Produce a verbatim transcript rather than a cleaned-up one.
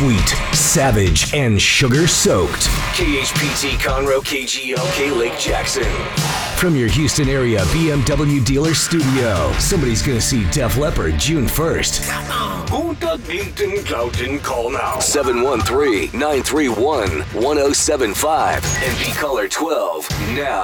Sweet, savage, and sugar-soaked. K H P T Conroe, K G L K Lake Jackson. From your Houston area B M W dealer studio, somebody's gonna see Def Leppard June first. Punta Dinton Clouton, call now. seven one three, nine three one, one oh seven five. And be caller twelve now.